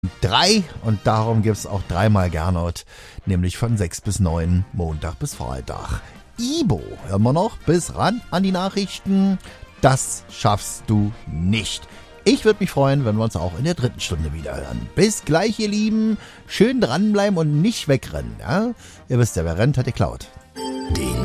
3 und darum gibt's auch dreimal Gernot, nämlich von 6 bis 9, Montag bis Freitag. Ibo, hören wir noch, bis ran an die Nachrichten. Das schaffst du nicht. Ich würde mich freuen, wenn wir uns auch in der 3. Stunde wieder hören. Bis gleich, ihr Lieben. Schön dranbleiben und nicht wegrennen. Ja? Ihr wisst ja, wer rennt, hat geklaut.